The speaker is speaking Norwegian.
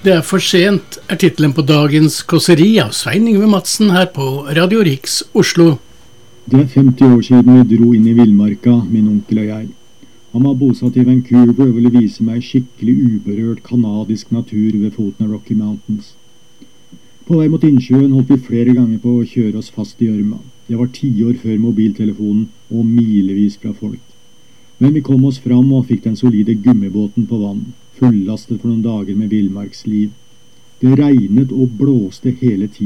Det er for sent, er titelen på dagens kåseri av Svein Yngve Madsen her på Radio Riks Oslo. Det er 50 år siden vi dro inn i Villmarka, min onkel og jeg. Han var bosatt i Vancouver og ville vise meg skikkelig uberørt kanadisk natur ved foten av Rocky Mountains. På vei mot innsjøen holdt vi flere ganger på å kjøre oss fast i gjørma. Det var 10 år før mobiltelefonen og milevis fra folk. Men vi kom oss fram og fikk den solide gummibåten på vann, fullastet for noen dager med villmarksliv. Det regnet og blåste hele tiden.